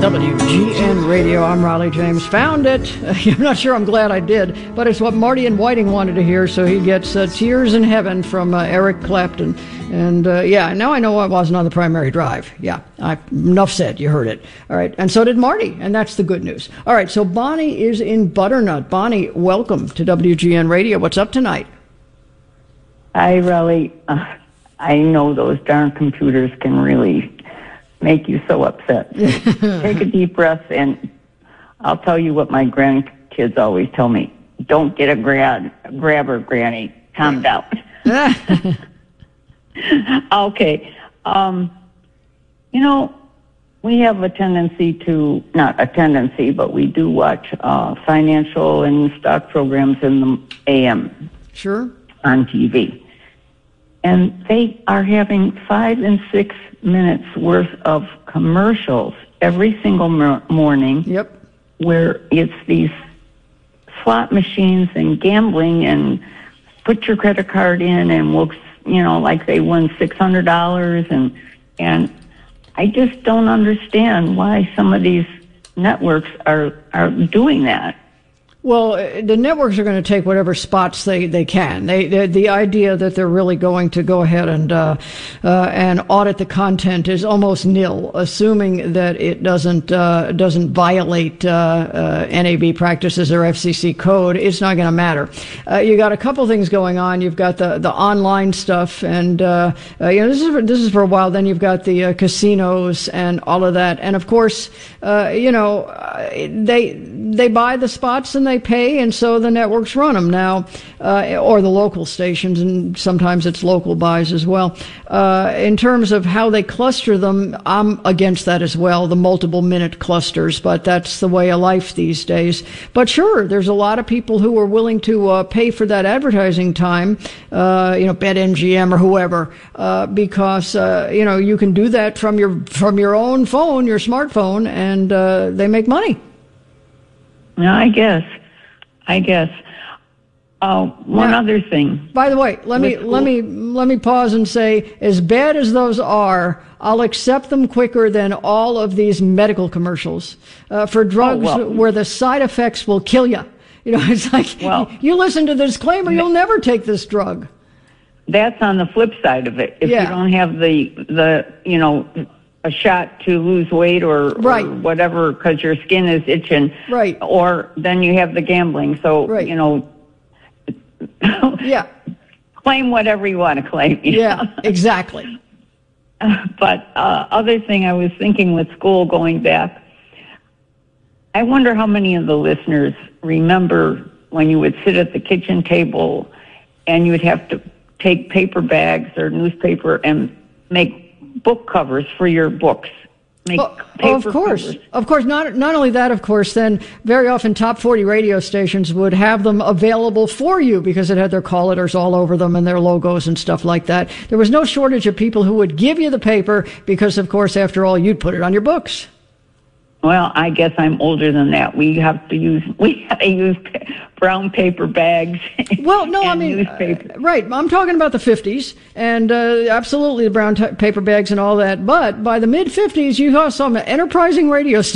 WGN Radio. I'm Riley James. Found it. I'm not sure I'm glad I did, but it's what Marty and Whiting wanted to hear, so he gets Tears in Heaven from Eric Clapton. And, yeah, now I know I wasn't on the primary drive. Yeah, enough said. You heard it. All right, and so did Marty, and that's the good news. All right, so Bonnie is in Butternut. Bonnie, welcome to WGN Radio. What's up tonight? Hi, Riley. I know those darn computers can really make you so upset. Take a deep breath, and I'll tell you what my grandkids always tell me. Don't get a grabber, Granny. Calm down. Okay. We have a tendency to, not a tendency, but we do watch financial and stock programs in the AM. Sure. On TV. And they are having 5 and 6 minutes worth of commercials every single morning. Yep. Where it's these slot machines and gambling and put your credit card in and we'll, like they won $600 and I just don't understand why some of these networks are doing that. Well, the networks are going to take whatever spots they can. The idea that they're really going to go ahead and audit the content is almost nil, assuming that it doesn't violate NAB practices or FCC code. It's not going to matter. You got a couple things going on. You've got the online stuff, and this is for a while. Then you've got the casinos and all of that, and of course, they buy the spots and they pay, and so the networks run them now, or the local stations, and sometimes it's local buys as well. In terms of how they cluster them, I'm against that as well, the multiple minute clusters, but that's the way of life these days. But sure, there's a lot of people who are willing to pay for that advertising time, BetMGM or whoever, because you can do that from your own phone, your smartphone, and they make money. Yeah, I guess. One other thing. By the way, let me pause and say, as bad as those are, I'll accept them quicker than all of these medical commercials for drugs where the side effects will kill you. It's like, you listen to the disclaimer, you'll never take this drug. That's on the flip side of it. If you don't have the a shot to lose weight or whatever because your skin is itching. Right. Or then you have the gambling. So, claim whatever you want to claim. Yeah, exactly. But other thing I was thinking with school going back, I wonder how many of the listeners remember when you would sit at the kitchen table and you would have to take paper bags or newspaper and make book covers for your books. Of course. Not only that, of course, then very often top 40 radio stations would have them available for you because it had their call letters all over them and their logos and stuff like that. There was no shortage of people who would give you the paper because, of course, after all, you'd put it on your books. Well, I guess I'm older than that. We had to use brown paper bags. Well, no, I mean, right. I'm talking about the 50s, and absolutely the brown paper bags and all that. But by the mid 50s, you saw some enterprising radio